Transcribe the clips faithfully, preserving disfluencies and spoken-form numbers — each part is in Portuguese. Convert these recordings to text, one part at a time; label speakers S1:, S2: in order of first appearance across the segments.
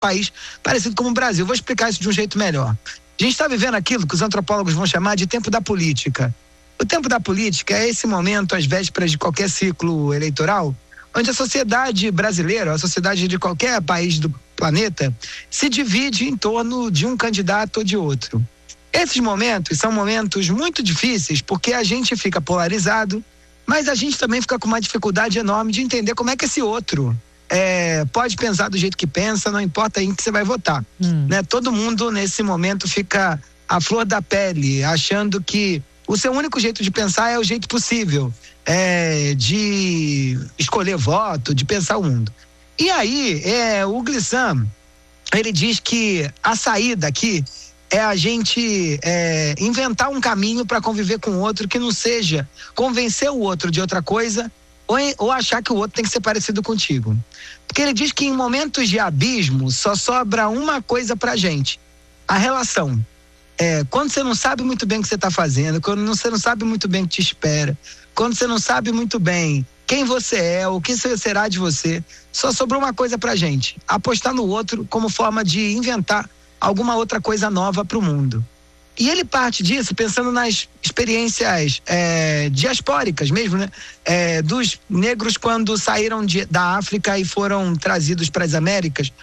S1: país parecido como o Brasil. Vou explicar isso de um jeito melhor. A gente está vivendo aquilo que os antropólogos vão chamar de tempo da política. O tempo da política é esse momento, às vésperas de qualquer ciclo eleitoral, onde a sociedade brasileira, a sociedade de qualquer país do planeta, se divide em torno de um candidato ou de outro. Esses momentos são momentos muito difíceis porque a gente fica polarizado, mas a gente também fica com uma dificuldade enorme de entender como é que esse outro é, pode pensar do jeito que pensa, não importa em que você vai votar. Hum. Né? Todo mundo nesse momento fica à flor da pele, achando que o seu único jeito de pensar é o jeito possível, é, de escolher voto, de pensar o mundo. E aí, é, o Glissam, ele diz que a saída aqui é a gente é, inventar um caminho para conviver com o outro que não seja convencer o outro de outra coisa ou, ou achar que o outro tem que ser parecido contigo. Porque ele diz que em momentos de abismo só sobra uma coisa pra gente: a relação. É, quando você não sabe muito bem o que você está fazendo, quando você não sabe muito bem o que te espera, quando você não sabe muito bem quem você é, o que será de você, só sobrou uma coisa pra gente: apostar no outro como forma de inventar alguma outra coisa nova para o mundo. E ele parte disso pensando nas experiências é, diaspóricas mesmo, né? É, dos negros quando saíram de, da África e foram trazidos para as Américas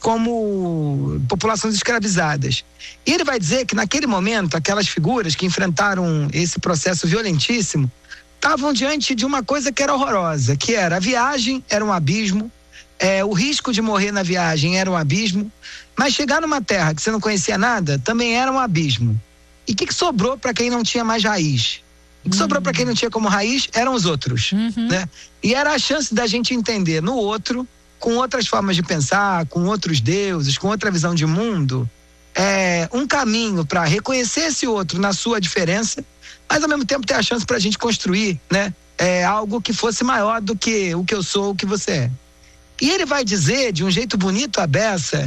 S1: como populações escravizadas. E ele vai dizer que naquele momento, aquelas figuras que enfrentaram esse processo violentíssimo estavam diante de uma coisa que era horrorosa, que era a viagem, era um abismo, é, o risco de morrer na viagem era um abismo, mas chegar numa terra que você não conhecia nada também era um abismo. E o que, que sobrou para quem não tinha mais raiz? O que uhum. sobrou para quem não tinha como raiz eram os outros. Uhum. Né? E era a chance da gente entender no outro, com outras formas de pensar, com outros deuses, com outra visão de mundo, é, um caminho para reconhecer esse outro na sua diferença, mas ao mesmo tempo ter a chance para a gente construir, né, é, algo que fosse maior do que o que eu sou, o que você é. E ele vai dizer, de um jeito bonito à beça,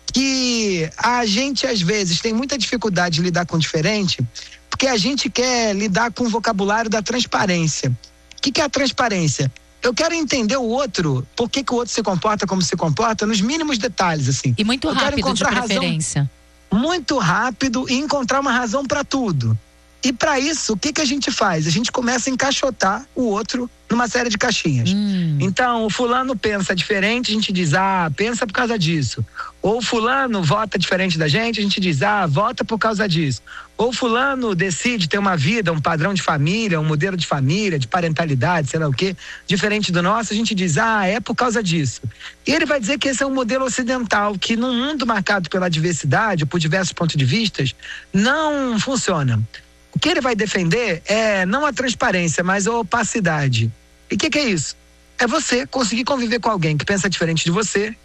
S1: que a gente às vezes tem muita dificuldade de lidar com o diferente, porque a gente quer lidar com o vocabulário da transparência. O que, que é a transparência? Eu quero entender o outro, por que, que o outro se comporta como se comporta, nos mínimos detalhes, assim.
S2: E muito
S1: Eu
S2: rápido, de preferência.
S1: Razão, muito rápido e encontrar uma razão para tudo. E para isso, o que, que a gente faz? A gente começa a encaixotar o outro numa série de caixinhas. Hum. Então, o fulano pensa diferente, a gente diz, ah, pensa por causa disso. Ou fulano vota diferente da gente, a gente diz, ah, vota por causa disso. Ou fulano decide ter uma vida, um padrão de família, um modelo de família, de parentalidade, sei lá o quê, diferente do nosso, a gente diz, ah, é por causa disso. E ele vai dizer que esse é um modelo ocidental, que num mundo marcado pela diversidade, por diversos pontos de vista, não funciona. O que ele vai defender é não a transparência, mas a opacidade. E o que, que é isso? É você conseguir conviver com alguém que pensa diferente de você,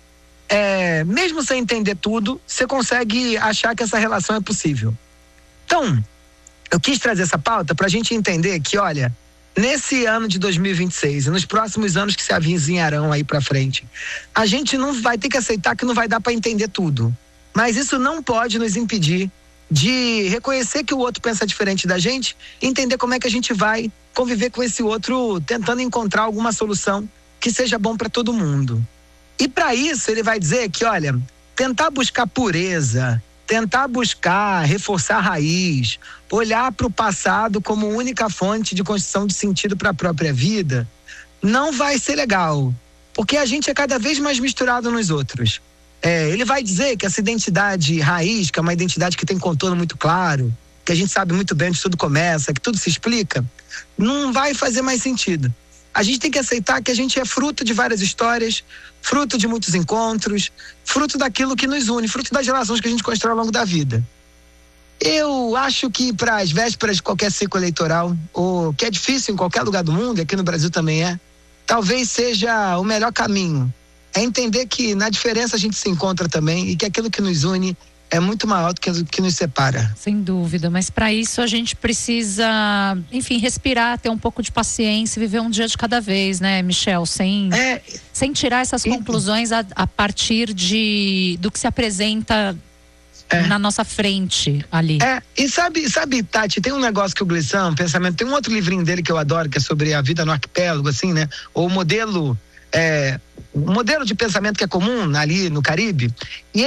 S1: é, mesmo sem entender tudo, você consegue achar que essa relação é possível. Então, eu quis trazer essa pauta para a gente entender que, olha, nesse ano de dois mil e vinte e seis e nos próximos anos que se avizinharão aí para frente, a gente não vai ter que aceitar que não vai dar para entender tudo. Mas isso não pode nos impedir de reconhecer que o outro pensa diferente da gente e entender como é que a gente vai conviver com esse outro, tentando encontrar alguma solução que seja bom para todo mundo. E para isso ele vai dizer que, olha, tentar buscar pureza, tentar buscar reforçar a raiz, olhar para o passado como única fonte de construção de sentido para a própria vida, não vai ser legal, porque a gente é cada vez mais misturado nos outros. É, ele vai dizer que essa identidade raiz, que é uma identidade que tem contorno muito claro, que a gente sabe muito bem onde tudo começa, que tudo se explica, não vai fazer mais sentido. A gente tem que aceitar que a gente é fruto de várias histórias, fruto de muitos encontros, fruto daquilo que nos une, fruto das relações que a gente constrói ao longo da vida. Eu acho que para as vésperas de qualquer ciclo eleitoral, ou que é difícil em qualquer lugar do mundo, aqui no Brasil também é, talvez seja o melhor caminho. É entender que na diferença a gente se encontra também e que aquilo que nos une é muito maior do que o que nos separa.
S2: Sem dúvida, mas para isso a gente precisa, enfim, respirar, ter um pouco de paciência e viver um dia de cada vez, né, Michel? Sem,
S1: é,
S2: sem tirar essas e, conclusões a, a partir de, do que se apresenta é, na nossa frente ali.
S1: É, e sabe, sabe, Tati, tem um negócio que o Glissam, um pensamento, tem um outro livrinho dele que eu adoro, que é sobre a vida no arquipélago, assim, né? Ou o modelo é, um modelo de pensamento que é comum ali no Caribe, e